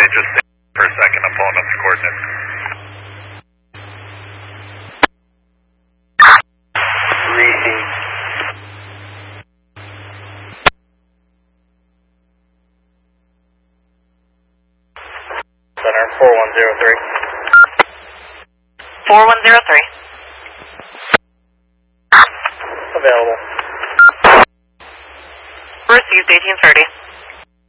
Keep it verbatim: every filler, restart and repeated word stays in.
City, just stay for a second. I'm pulling up the coordinates. Repeat. Center four one zero three. four one zero three. Available. Received eighteen thirty.